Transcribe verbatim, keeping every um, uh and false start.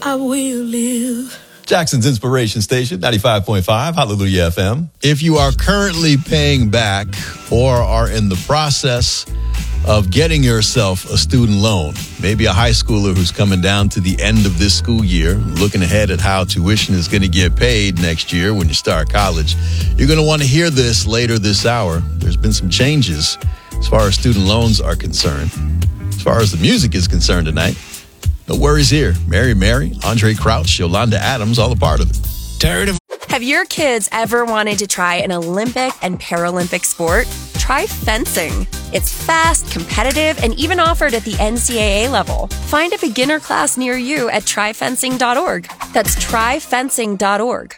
I will live. Jackson's Inspiration Station, ninety-five point five, Hallelujah F M. If you are currently paying back or are in the process of getting yourself a student loan, maybe a high schooler who's coming down to the end of this school year, looking ahead at how tuition is going to get paid next year when you start college, you're going to want to hear this later this hour. There's been some changes as far as student loans are concerned. As far as the music is concerned tonight, no worries here. Mary Mary, Andre Crouch, Yolanda Adams, all a part of it. Tired of Have your kids ever wanted to try an Olympic and Paralympic sport? Try fencing. It's fast, competitive, and even offered at the N C double A level. Find a beginner class near you at try fencing dot org. That's try fencing dot org.